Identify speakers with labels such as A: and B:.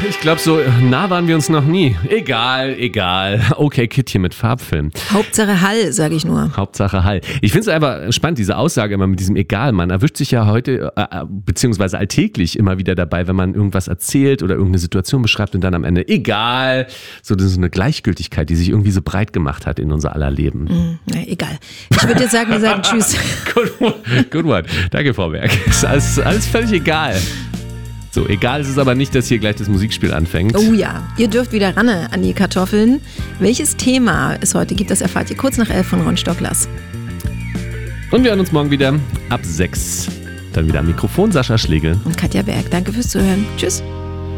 A: Ich glaube, so nah waren wir uns noch nie. Egal. Okay, Kid hier mit Farbfilm.
B: Hauptsache Hall, sage ich nur.
A: Hauptsache Hall. Ich finde es einfach spannend, diese Aussage immer mit diesem Egal. Man erwischt sich ja heute, beziehungsweise alltäglich immer wieder dabei, wenn man irgendwas erzählt oder irgendeine Situation beschreibt und dann am Ende egal. So, das ist eine Gleichgültigkeit, die sich irgendwie so breit gemacht hat in unser aller Leben.
B: Egal. Ich würde jetzt sagen, wir sagen Tschüss.
A: Good one. Danke, Frau Berg. Ist alles völlig egal. So, egal ist es aber nicht, dass hier gleich das Musikspiel anfängt.
B: Oh ja, ihr dürft wieder ran an die Kartoffeln. Welches Thema es heute gibt, das erfahrt ihr kurz nach 11 von Ron Stocklas.
A: Und wir hören uns morgen wieder ab 6. Dann wieder am Mikrofon Sascha Schlegel.
B: Und Katja Berg. Danke fürs Zuhören. Tschüss.